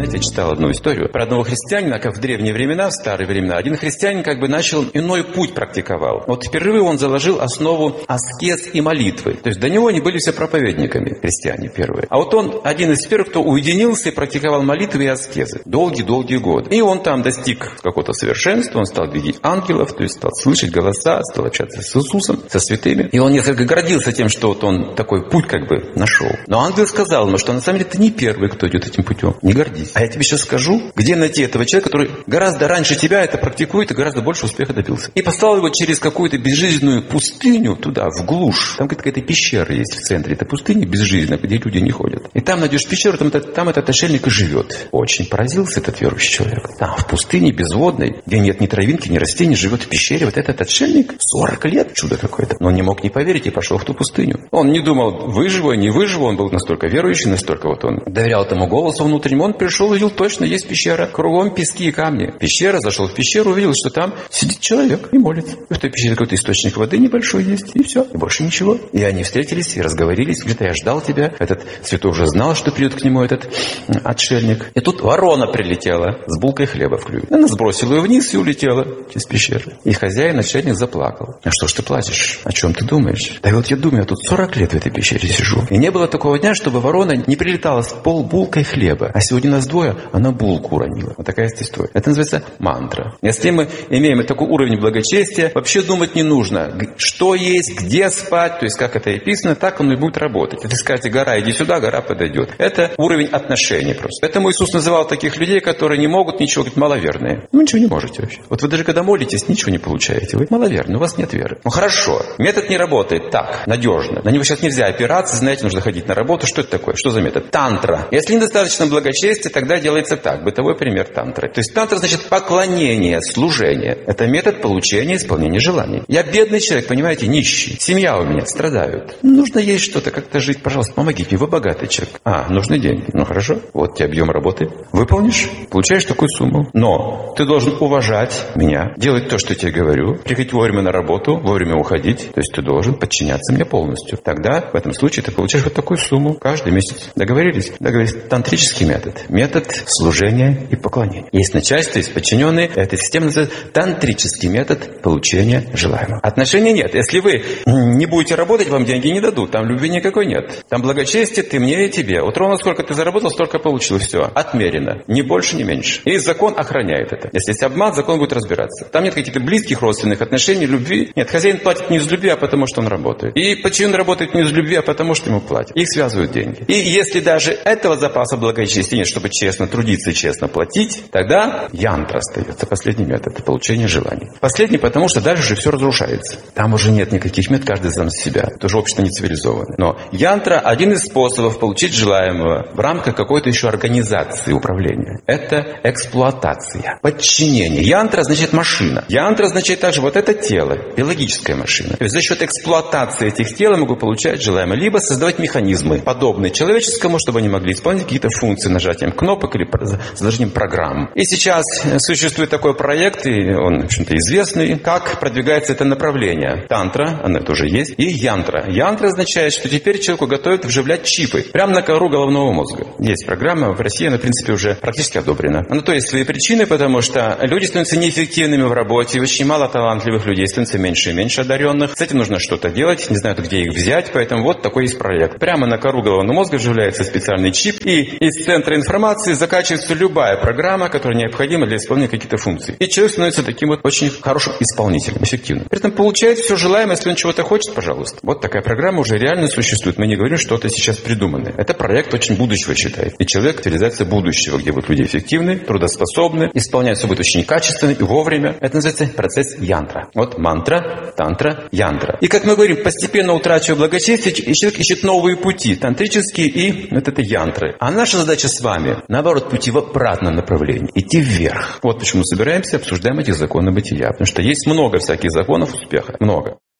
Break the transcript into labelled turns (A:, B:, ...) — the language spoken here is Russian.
A: знаете, я читал одну историю про одного христианина, как в древние времена, в старые времена, один христианин как бы начал иной путь практиковал. Вот впервые он заложил основу аскез и молитвы. То есть до него они были все проповедниками, христиане первые. А вот он один из первых, кто уединился и практиковал молитвы и аскезы. Долгие-долгие годы. И он там достиг какого-то совершенства, он стал видеть ангелов, то есть стал слышать голоса, стал общаться с Иисусом, со святыми. И он несколько гордился тем, что вот он такой путь как бы нашел. Но ангел сказал ему, что на самом деле ты не первый, кто идет этим путем. Не гордись. А я тебе сейчас скажу, где найти этого человека, который гораздо раньше тебя это практикует и гораздо больше успеха добился. И послал его через какую-то безжизненную пустыню туда, в глушь. Там какая-то пещера есть в центре. Это пустыня безжизненная, где люди не ходят. И там найдешь пещеру, там этот отшельник и живет. Очень поразился этот верующий человек. Там в пустыне безводной, где нет ни травинки, ни растений, живет в пещере вот этот отшельник. 40 лет, чудо какое-то. Но он не мог не поверить и пошел в ту пустыню. Он не думал, выживу, не выживу. Он был настолько верующий, настолько вот он доверял этому голосу внутреннему. Он пришел, увидел, точно есть пещера. Кругом пески и камни. Пещера, зашел в пещеру, увидел, что там сидит человек и молится. И в той пещере какой-то источник воды небольшой есть. И все. И больше ничего. И они встретились и разговорились. Где-то я ждал тебя. Этот святой уже знал, что придет к нему этот отшельник. И тут ворона прилетела с булкой хлеба в клюве. Она сбросила ее вниз и улетела через пещеру. И хозяин, отшельник, заплакал. А что ж ты плачешь? О чем ты думаешь? Да вот я думаю, я тут 40 лет в этой пещере сижу. И не было такого дня, чтобы ворона не прилетала с полбулкой хлеба. А сегодня нас двое, она булку уронила. Вот такая есть история. Это называется мантра. Если мы имеем такой уровень благочестия, вообще думать не нужно, что есть, где спать, то есть как это и писано, так оно и будет работать. Если скажете, гора, иди сюда, гора подойдет. Это уровень отношений просто. Поэтому Иисус называл таких людей, которые не могут ничего, говорит, маловерные. Вы ничего не можете вообще. Вот вы даже когда молитесь, ничего не получаете. Вы маловерны, у вас нет веры. Ну хорошо, метод не работает так, надежно. На него сейчас нельзя опираться, знаете, нужно ходить на работу. Что это такое? Что за метод? Тантра. Если недостаточно благочестия, тогда делается так. Бытовой пример тантры. То есть тантра значит поклонение, служение. Это метод получения и исполнения желаний. Я бедный человек, понимаете, нищий. Семья у меня страдают. Нужно есть что-то, как-то жить. Пожалуйста, помогите мне. Вы богатый человек. Нужны деньги. Ну хорошо. Вот тебе объем работы. Выполнишь, получаешь такую сумму. Но ты должен уважать меня, делать то, что я тебе говорю, приходить вовремя на работу, вовремя уходить. То есть ты должен подчиняться мне полностью. Тогда в этом случае ты получаешь вот такую сумму каждый месяц. Договорились? Договорились. Тантрический метод. Метод служения и поклонения. Есть начальство, есть подчиненные. Эта система называется тантрический метод получения желаемого. Отношений нет. Если вы не будете работать, вам деньги не дадут. Там любви никакой нет. Там благочестие, ты мне и тебе. Вот ровно сколько ты заработал, столько получил. Все. Отмерено. Ни больше, ни меньше. И закон охраняет это. Если есть обман, закон будет разбираться. Там нет каких-то близких родственных отношений, любви. Нет, хозяин платит не из любви, а потому что он работает. И подчиненный работает не из любви, а потому что ему платят. Их связывают деньги. И если даже этого запаса благочестия нет, чтобы честно трудиться и честно платить, тогда янтра остается. Последний метод получения желаний. Последний, потому что дальше же все разрушается. Там уже нет никаких методов, каждый сам за себя. Это уже общество не цивилизованное. Но янтра один из способов получить желаемого в рамках какой-то еще организации управления. Это эксплуатация, подчинение. Янтра означает машина. Янтра означает также вот это тело, биологическая машина. То есть за счет эксплуатации этих тел я могу получать желаемое. Либо создавать механизмы, подобные человеческому, чтобы они могли исполнять какие-то функции нажатием кнопок или заложением программ. И сейчас существует такой проект, и он, в общем-то, известный, как продвигается это направление. Тантра, она тоже есть, и янтра. Янтра означает, что теперь человеку готовят вживлять чипы прямо на кору головного мозга. Есть программа, в России она, в принципе, уже практически одобрена. На то есть свои причины, потому что люди становятся неэффективными в работе, очень мало талантливых людей, становится меньше и меньше одаренных. С этим нужно что-то делать, не знают, где их взять, поэтому вот такой есть проект. Прямо на кору головного мозга вживляется специальный чип, и из центра информации закачивается любая программа, которая необходима для исполнения каких-то функций. И человек становится таким вот очень хорошим исполнителем, эффективным. При этом получает все желаемое, если он чего-то хочет, пожалуйста. Вот такая программа уже реально существует. Мы не говорим, что это сейчас придумано. Это проект очень будущего считает. И человек — реализация будущего, где будут люди эффективны, трудоспособны, исполняют все будет очень качественно и вовремя. Это называется процесс янтра. Вот мантра, тантра, янтра. И, как мы говорим, постепенно утрачивая благочестие, человек ищет новые пути, тантрические и вот это янтры. А наша задача с вами, наоборот, пути в обратном направлении, идти вверх. Вот почему мы собираемся, обсуждаем эти законы бытия. Потому что есть много всяких законов успеха. Много.